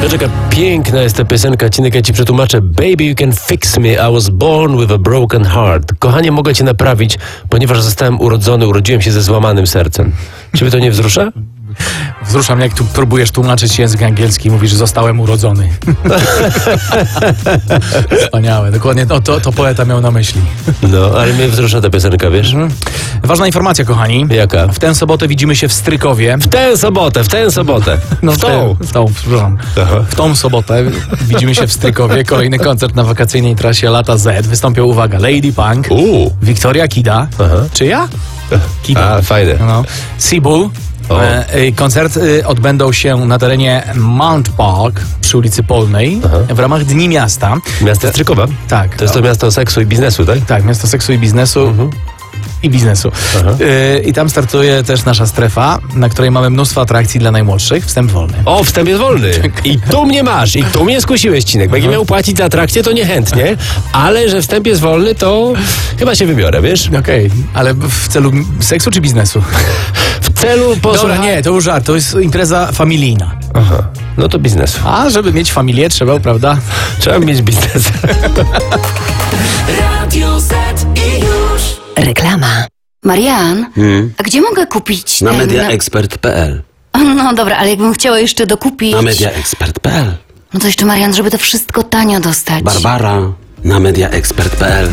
Jaka piękna jest ta piosenka, Cinek, ja ci przetłumaczę. Baby, you can fix me, I was born with a broken heart. Kochanie, mogę cię naprawić, ponieważ urodziłem się ze złamanym sercem. Ciebie to nie wzrusza? Wzruszam, jak tu próbujesz tłumaczyć język angielski, mówisz, że zostałem urodzony. Wspaniałe, dokładnie to poeta miał na myśli. No, ale mnie wzrusza ta piosenka, wiesz? Ważna informacja, kochani. Jaka? W tę sobotę widzimy się w Strykowie. W tę sobotę. No, Przepraszam. W tą sobotę widzimy się w Strykowie. Kolejny koncert na wakacyjnej trasie Lata Z. Wystąpią, uwaga, Lady Punk, Wiktoria Kida. Aha. Czy ja? Kida. A, fajne. No. Seabull. Koncerty odbędą się na terenie Mount Park przy ulicy Polnej w ramach Dni Miasta. Miasto Strykowa? Tak. To jest to miasto seksu i biznesu, tak? Tak, miasto seksu i biznesu. I biznesu. I tam startuje też nasza strefa, na której mamy mnóstwo atrakcji dla najmłodszych. Wstęp wolny. O, wstęp jest wolny. I tu mnie masz. I tu mnie skusiłeś, Cinek. Bo jak miał płacić za atrakcję, to niechętnie. Ale że wstęp jest wolny, to chyba się wybiorę, wiesz? Okej, ale w celu seksu czy biznesu? W celu Dobra, nie, to już żart. To jest impreza familijna. Aha, no to biznesu. A żeby mieć familię trzeba, prawda? Trzeba mieć biznes. Radio Z i już. Reklama. Marian, a gdzie mogę kupić Na mediaexpert.pl. No dobra, ale jakbym chciała jeszcze dokupić... Na mediaexpert.pl. No to jeszcze, Marian, żeby to wszystko tanio dostać. Barbara. Na mediaexpert.pl.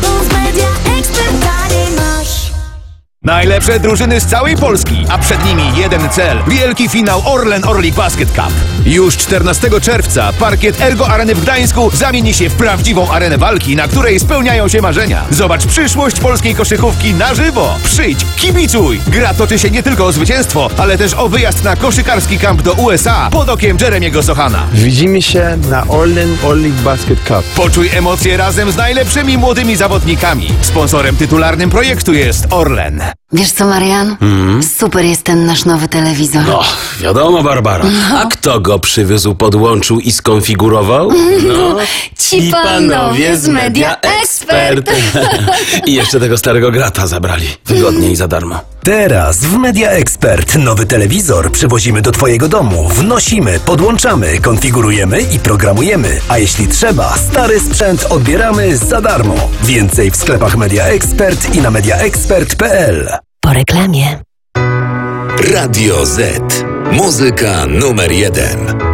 Najlepsze drużyny z całej Polski, a przed nimi jeden cel. Wielki finał Orlen Orlik Basket Cup. Już 14 czerwca parkiet Ergo Areny w Gdańsku zamieni się w prawdziwą arenę walki, na której spełniają się marzenia. Zobacz przyszłość polskiej koszykówki na żywo. Przyjdź, kibicuj! Gra toczy się nie tylko o zwycięstwo, ale też o wyjazd na koszykarski kamp do USA pod okiem Jeremiego Sochana. Widzimy się na Orlen Orlik Basket Cup. Poczuj emocje razem z najlepszymi młodymi zawodnikami. Sponsorem tytularnym projektu jest Orlen. Wiesz co, Marian? Super jest ten nasz nowy telewizor. No, wiadomo, Barbara. A kto go przywiózł, podłączył i skonfigurował? No, Ci panowie z Media Expert. I jeszcze tego starego grata zabrali. Wygodnie i za darmo. Teraz w Media Expert nowy telewizor przywozimy do Twojego domu, wnosimy, podłączamy, konfigurujemy i programujemy. A jeśli trzeba, stary sprzęt odbieramy za darmo. Więcej w sklepach Media Expert i na mediaexpert.pl. Po reklamie. Radio Z. Muzyka numer 1.